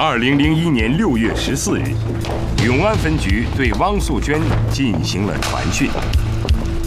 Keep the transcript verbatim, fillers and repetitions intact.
二零零一年六月十四日，永安分局对汪素娟进行了传讯。